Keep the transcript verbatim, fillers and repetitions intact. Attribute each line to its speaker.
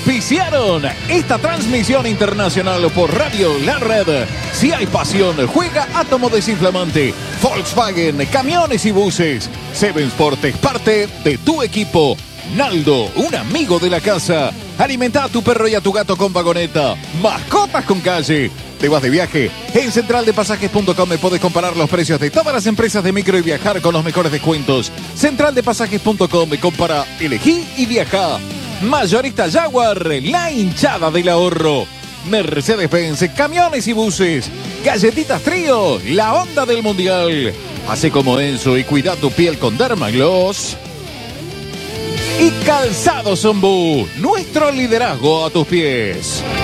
Speaker 1: auspiciaron esta transmisión internacional por Radio La Red. Si hay pasión, juega Átomo Desinflamante, Volkswagen, camiones y buses. Seven Sport es parte de tu equipo. Naldo, un amigo de la casa. Alimenta a tu perro y a tu gato con vagoneta. Mascotas con calle. ¿Te vas de viaje? En central de pasajes punto com podés comparar los precios de todas las empresas de micro y viajar con los mejores descuentos. central de pasajes punto com, compara, elegí y viaja. Mayorista Jaguar, la hinchada del ahorro. Mercedes-Benz, camiones y buses. Galletitas Trío, la onda del mundial. Hace como Enzo y cuida tu piel con Dermagloss. Y Calzado Zombú, nuestro liderazgo a tus pies.